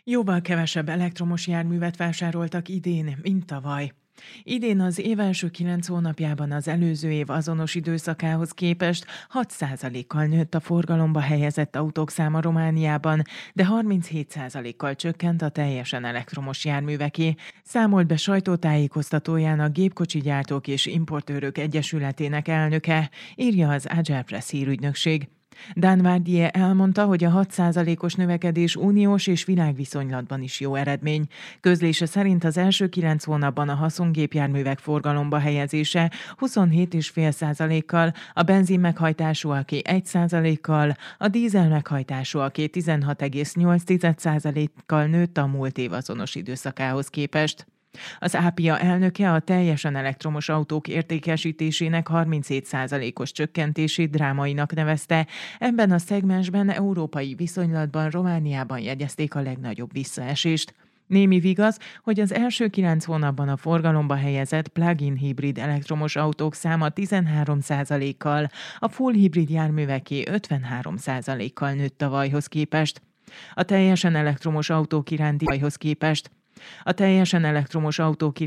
Jóval kevesebb elektromos járművet vásároltak idén, mint tavaly. Idén az év első 9 hónapjában az előző év azonos időszakához képest 6%-kal nőtt a forgalomba helyezett autók száma Romániában, de 37%-kal csökkent a teljesen elektromos járműveké, számolt be sajtótájékoztatóján a Gépkocsi Gyártók és Importőrök Egyesületének elnöke, írja az Agile Press hírügynökség. Dan Vardier elmondta, hogy a 6%-os növekedés uniós és világviszonylatban is jó eredmény. Közlése szerint az első 9 hónapban a haszongépjárművek forgalomba helyezése 27,5%-kal, a benzin meghajtásúaké 1%-kal, a dízel meghajtásúaké 16,8%-kal nőtt a múlt év azonos időszakához képest. Az APIA elnöke a teljesen elektromos autók értékesítésének 37%-os csökkentését drámainak nevezte. Ebben a szegmensben európai viszonylatban Romániában jegyezték a legnagyobb visszaesést. Némi vigaz, hogy az első 9 hónapban a forgalomba helyezett plug-in hibrid elektromos autók száma 13%-kal, a full hibrid járműveké 53%-kal nőtt tavalyhoz képest. A teljesen elektromos autók